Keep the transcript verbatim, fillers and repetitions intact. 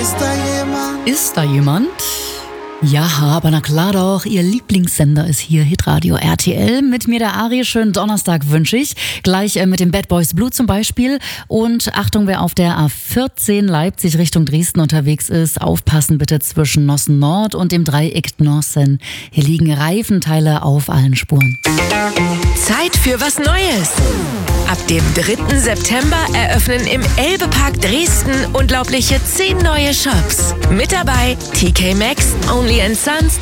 Ist da jemand? Ist da jemand? Ja, aber na klar doch, Ihr Lieblingssender ist hier, Hitradio R T L. Mit mir der Ari, schönen Donnerstag wünsche ich. Gleich äh, mit dem Bad Boys Blue zum Beispiel. Und Achtung, wer auf der A vierzehn Leipzig Richtung Dresden unterwegs ist, aufpassen bitte zwischen Nossen Nord und dem Dreieck Nossen. Hier liegen Reifenteile auf allen Spuren. Zeit für was Neues. Ab dem dritten September eröffnen im Elbe-Park Dresden unglaubliche zehn neue Shops. Mit dabei T K Maxx, Only and Sons,